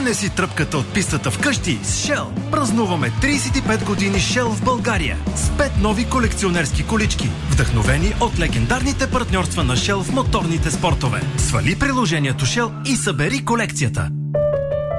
Пренеси тръпката от пистата вкъщи с Shell. Празнуваме 35 години Shell в България с 5 нови колекционерски колички, вдъхновени от легендарните партньорства на Shell в моторните спортове. Свали приложението Shell и събери колекцията.